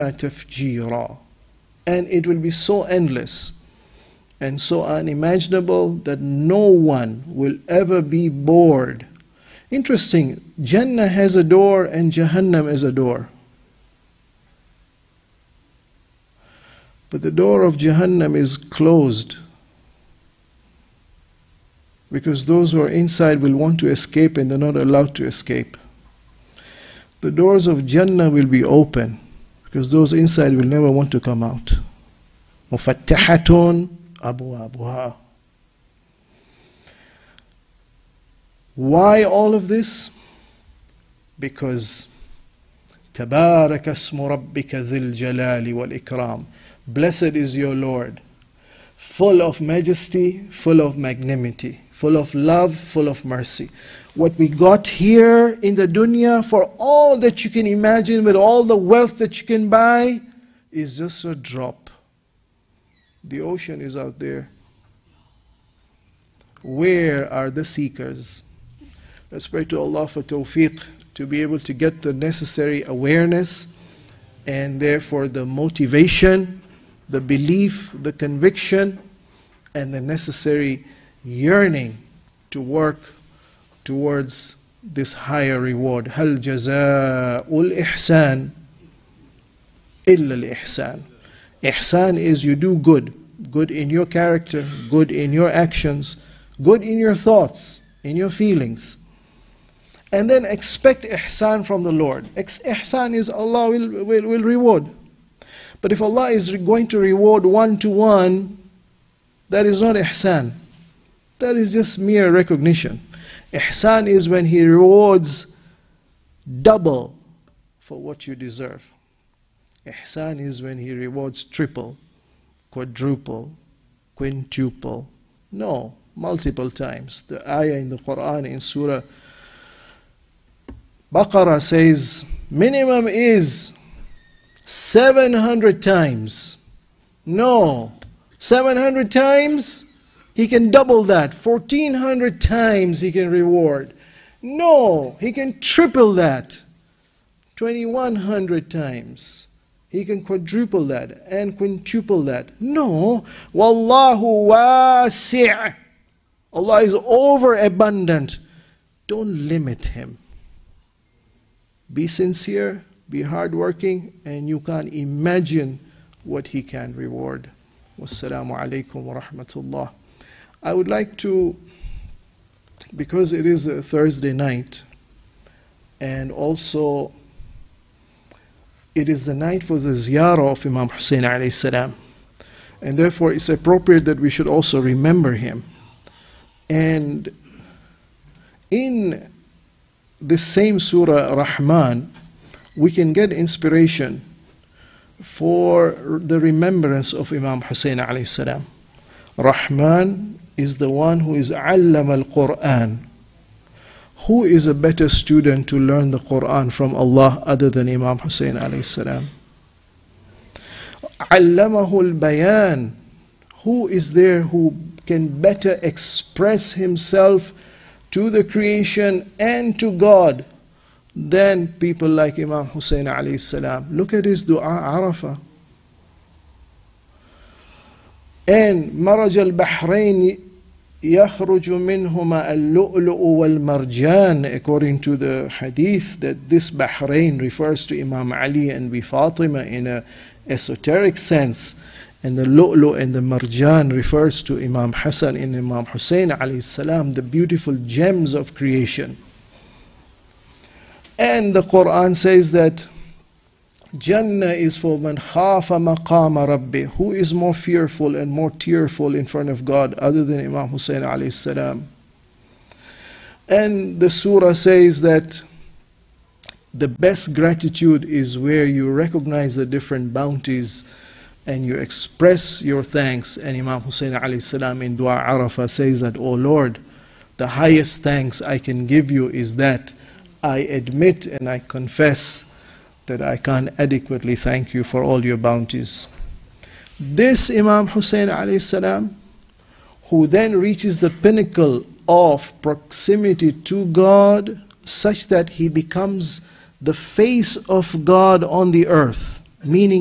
تفجيرا. And it will be so endless and so unimaginable that no one will ever be bored. Interesting, Jannah has a door and Jahannam has a door. But the door of Jahannam is closed, because those who are inside will want to escape and they're not allowed to escape. The doors of Jannah will be open, because those inside will never want to come out. مُفَتَّحَةٌ أَبْوَابُهَا. Why all of this? Because تَبَارَكَ اسْمُ رَبِّكَ ذِي الْجَلَالِ وَالْإِكْرَامِ. Blessed is your Lord, full of majesty, full of magnanimity, full of love, full of mercy. What we got here in the dunya, for all that you can imagine, with all the wealth that you can buy, is just a drop. The ocean is out there. Where are the seekers? Let's pray to Allah for tawfiq, to be able to get the necessary awareness, and therefore the motivation, the belief, the conviction, and the necessary yearning to work towards this higher reward. هل جزاء الإحسان إلا الإحسان. Ihsan is you do good. Good in your character, good in your actions, good in your thoughts, in your feelings. And then expect ihsan from the Lord. Ihsan is Allah will reward. But if Allah is going to reward one-to-one, that is not ihsan. That is just mere recognition. Ihsan is when He rewards double for what you deserve. Ihsan is when He rewards triple, quadruple, quintuple. No, multiple times. The ayah in the Quran in Surah Baqarah says minimum is 700 times. No, 700 times, He can double that. 1400 times He can reward. No, He can triple that. 2100 times. He can quadruple that and quintuple that. No, Wallahu wasi'. Allah is overabundant. Don't limit Him. Be sincere, be hardworking, and you can't imagine what He can reward. Wassalamu alaikum wa rahmatullah. I would like to, because it is a Thursday night, and also it is the night for the ziyarah of Imam Hussein alayhi salam, and therefore it's appropriate that we should also remember him. And in this same Surah Rahman, we can get inspiration for the remembrance of Imam Hussein alayhi salam. Rahman is the one who is allama al-Quran. Who is a better student to learn the Quran from Allah other than Imam Hussein alayhi salam? Allamahu al-Bayan. Who is there who can better express himself to the creation and to God than people like Imam Hussein alayhi salam? Look at his dua Arafah. And Maraj al-Bahrain يخرج منهما اللؤلؤ والمرجان, according to the hadith, that this Bahrain refers to Imam Ali and Bi Fatima in an esoteric sense, and the lu'lu' and the marjan refers to Imam Hassan and Imam Hussein alayhi salam, the beautiful gems of creation. And the Quran says that Jannah is for man khafa maqama rabbi. Who is more fearful and more tearful in front of God other than Imam Hussein alayhi salam? And the surah says that the best gratitude is where you recognize the different bounties and you express your thanks. And Imam Hussein alayhi salam in Dua Arafah says that, "O Lord, the highest thanks I can give you is that I admit and I confess that I can't adequately thank you for all your bounties." This Imam Hussein alayhi salam, who then reaches the pinnacle of proximity to God such that he becomes the face of God on the earth. meaning